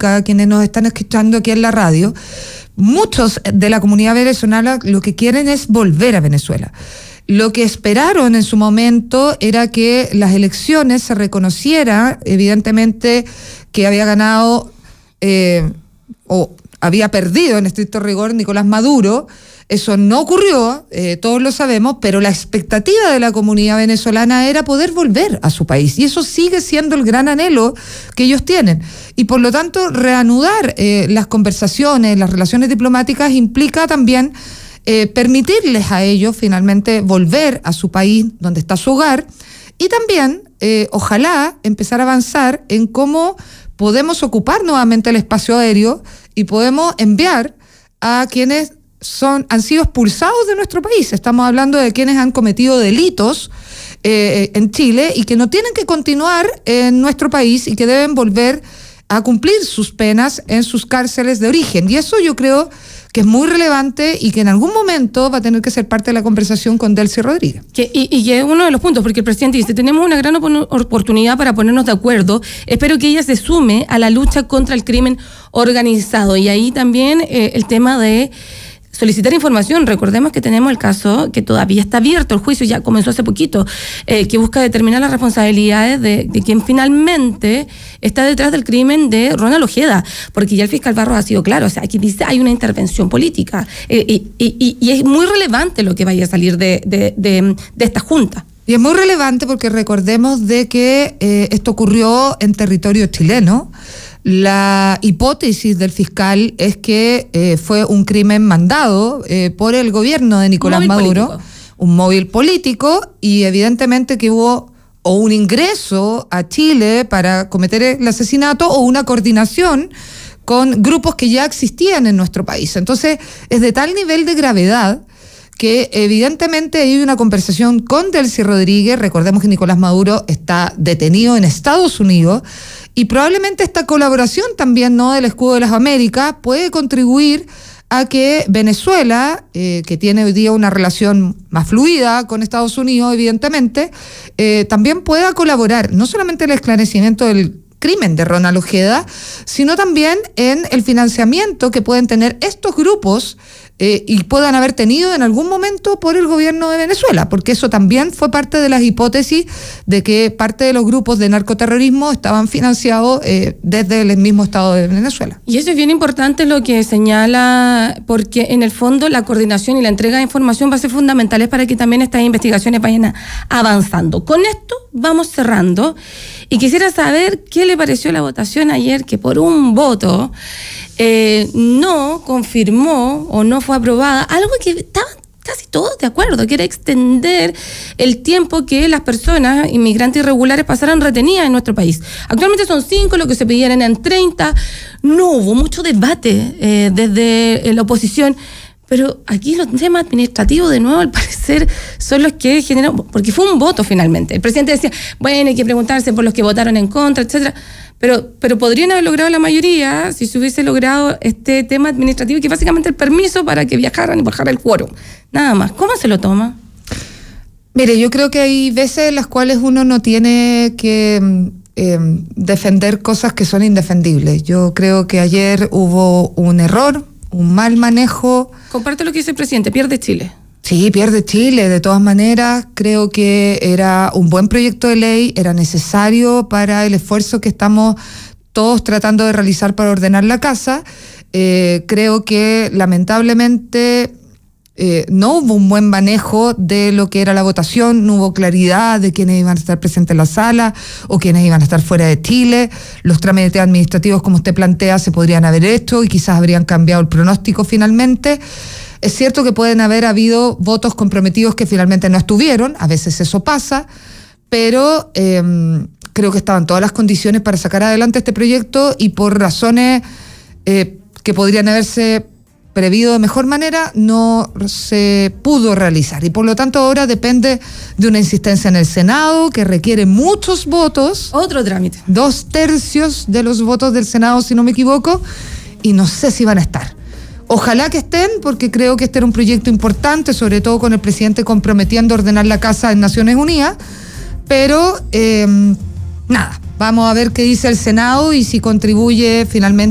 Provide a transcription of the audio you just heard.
Latinoamérica, quienes nos están escuchando aquí en la radio, muchos de la comunidad venezolana lo que quieren es volver a Venezuela. Lo que esperaron en su momento era que las elecciones se reconociera, evidentemente, que había ganado o había perdido en estricto rigor Nicolás Maduro. Eso no ocurrió, todos lo sabemos, pero la expectativa de la comunidad venezolana era poder volver a su país, y eso sigue siendo el gran anhelo que ellos tienen. Y por lo tanto, reanudar las conversaciones, las relaciones diplomáticas implica también permitirles a ellos finalmente volver a su país, donde está su hogar, y también, ojalá, empezar a avanzar en cómo podemos ocupar nuevamente el espacio aéreo y podemos enviar a quienes han sido expulsados de nuestro país. Estamos hablando de quienes han cometido delitos en Chile y que no tienen que continuar en nuestro país y que deben volver a cumplir sus penas en sus cárceles de origen. Y eso yo creo que es muy relevante y que en algún momento va a tener que ser parte de la conversación con Delcy Rodríguez. Y que es uno de los puntos, porque el presidente dice, tenemos una gran oportunidad para ponernos de acuerdo, espero que ella se sume a la lucha contra el crimen organizado. Y ahí también el tema de solicitar información. Recordemos que tenemos el caso que todavía está abierto, el juicio ya comenzó hace poquito, que busca determinar las responsabilidades de quien finalmente está detrás del crimen de Ronald Ojeda, porque ya el fiscal Barros ha sido claro, o sea, aquí dice hay una intervención política, y es muy relevante lo que vaya a salir de esta junta. Y es muy relevante porque recordemos de que esto ocurrió en territorio chileno. La hipótesis del fiscal es que fue un crimen mandado por el gobierno de Nicolás Maduro, un móvil político, y evidentemente que hubo o un ingreso a Chile para cometer el asesinato o una coordinación con grupos que ya existían en nuestro país. Entonces, es de tal nivel de gravedad que evidentemente hay una conversación con Delcy Rodríguez. Recordemos que Nicolás Maduro está detenido en Estados Unidos y probablemente esta colaboración también, ¿no?, del Escudo de las Américas puede contribuir a que Venezuela, que tiene hoy día una relación más fluida con Estados Unidos, evidentemente, también pueda colaborar, no solamente en el esclarecimiento del crimen de Ronald Ojeda, sino también en el financiamiento que pueden tener estos grupos y puedan haber tenido en algún momento por el gobierno de Venezuela, porque eso también fue parte de las hipótesis de que parte de los grupos de narcoterrorismo estaban financiados desde el mismo Estado de Venezuela. Y eso es bien importante lo que señala, porque en el fondo la coordinación y la entrega de información va a ser fundamentales para que también estas investigaciones vayan avanzando. Con esto vamos cerrando y quisiera saber qué le pareció la votación ayer, que por un voto no confirmó o no fue aprobada algo que estaban casi todos de acuerdo, que era extender el tiempo que las personas inmigrantes irregulares pasaran retenidas en nuestro país. Actualmente son 5, lo que se pedían eran 30. No hubo mucho debate desde la oposición, pero aquí los temas administrativos, de nuevo, al parecer, son los que generan, porque fue un voto finalmente. El presidente decía, bueno, hay que preguntarse por los que votaron en contra, etcétera. Pero podrían haber logrado la mayoría si se hubiese logrado este tema administrativo, que básicamente el permiso para que viajaran y bajara el quórum. Nada más. ¿Cómo se lo toma? Mire, yo creo que hay veces en las cuales uno no tiene que defender cosas que son indefendibles. Yo creo que ayer hubo un error, un mal manejo. Comparte lo que dice el presidente, pierde Chile. Sí, pierde Chile, de todas maneras. Creo que era un buen proyecto de ley, era necesario para el esfuerzo que estamos todos tratando de realizar para ordenar la casa. Creo que lamentablemente no hubo un buen manejo de lo que era la votación, no hubo claridad de quiénes iban a estar presentes en la sala o quiénes iban a estar fuera de Chile. Los trámites administrativos, como usted plantea, se podrían haber hecho y quizás habrían cambiado el pronóstico finalmente. Es cierto que pueden haber habido votos comprometidos que finalmente no estuvieron, a veces eso pasa, pero creo que estaban todas las condiciones para sacar adelante este proyecto y por razones que podrían haberse previsto de mejor manera, no se pudo realizar. Y por lo tanto ahora depende de una insistencia en el Senado que requiere muchos votos. Otro trámite. 2/3 de los votos del Senado, si no me equivoco, y no sé si van a estar. Ojalá que estén, porque creo que este era un proyecto importante, sobre todo con el presidente comprometiendo a ordenar la casa en Naciones Unidas, pero nada, vamos a ver qué dice el Senado y si contribuye finalmente